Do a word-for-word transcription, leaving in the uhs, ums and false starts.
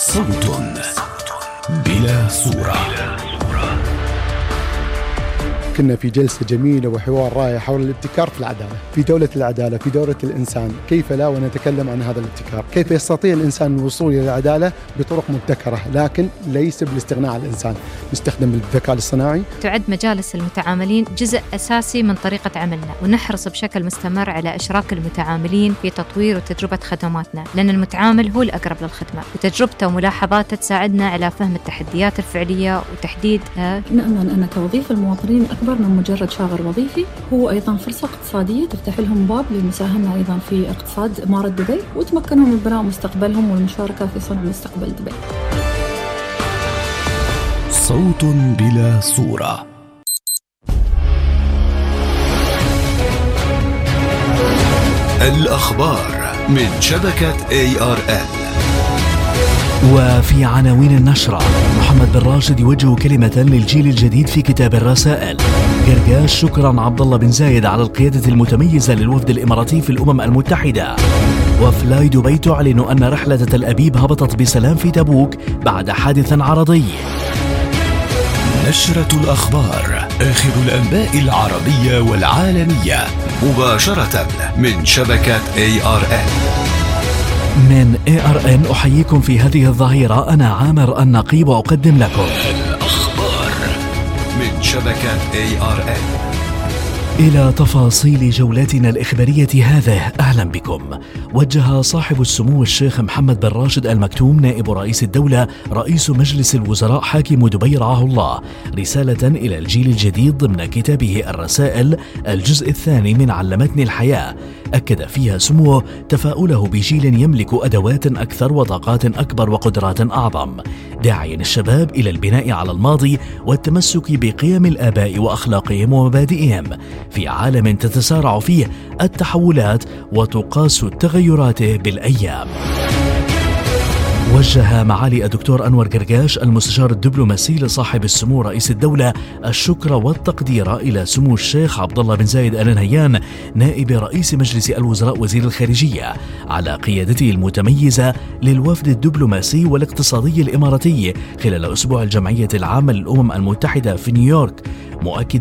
صوت بلا صورة. كنا في جلسة جميلة وحوار رائع حول الابتكار في العدالة، في دولة العدالة، في دولة الإنسان، كيف لا ونتكلم عن هذا الابتكار، كيف يستطيع الإنسان الوصول إلى العدالة بطرق مبتكرة، لكن ليس بالاستغناء عن الإنسان. نستخدم الذكاء الاصطناعي. تعد مجالس المتعاملين جزء أساسي من طريقة عملنا، ونحرص بشكل مستمر على إشراك المتعاملين في تطوير وتجربة خدماتنا، لأن المتعامل هو الأقرب للخدمة، وتجربته وملاحظاته تساعدنا على فهم التحديات الفعلية وتحديد. نأمل أن توظيف المواطنين أكبر من مجرد شاغر وظيفي، هو أيضا فرصة اقتصادية تفتح لهم باب للمساهمة أيضا في اقتصاد إمارة دبي، وتمكنهم من بناء مستقبلهم والمشاركة في صنع مستقبل دبي. صوت بلا صورة. الأخبار من شبكة إيه آر إل. وفي عناوين النشرة: محمد بن راشد يوجه كلمة للجيل الجديد في كتاب الرسائل. قرقاش شكرا عبد الله بن زايد على القيادة المتميزة للوفد الإماراتي في الأمم المتحدة. وفلاي دبي تعلن أن رحلة تل أبيب هبطت بسلام في تبوك بعد حادث عرضي. نشرة الأخبار، آخر الأنباء العربية والعالمية، مباشرة من شبكة إيه آر إل. من إيه آر إن أحييكم في هذه الظهيرة، أنا عامر النقيب وأقدم لكم الأخبار من شبكة إيه آر إل. إلى تفاصيل جولتنا الإخبارية هذه، أهلا بكم. وجه صاحب السمو الشيخ محمد بن راشد المكتوم نائب رئيس الدولة رئيس مجلس الوزراء حاكم دبي رعاه الله رسالة إلى الجيل الجديد ضمن كتابه الرسائل الجزء الثاني من علمتني الحياة، أكد فيها سموه تفاؤله بجيل يملك أدوات أكثر وطاقات أكبر وقدرات أعظم، داعيا الشباب إلى البناء على الماضي والتمسك بقيم الآباء وأخلاقهم ومبادئهم في عالم تتسارع فيه التحولات وتقاس التغيرات بالأيام. وجه معالي الدكتور أنور قرقاش المستشار الدبلوماسي لصاحب السمو رئيس الدولة الشكر والتقدير إلى سمو الشيخ عبد الله بن زايد آل نهيان نائب رئيس مجلس الوزراء وزير الخارجية على قيادته المتميزة للوفد الدبلوماسي والاقتصادي الإماراتي خلال أسبوع الجمعية العامة للأمم المتحدة في نيويورك، مؤكد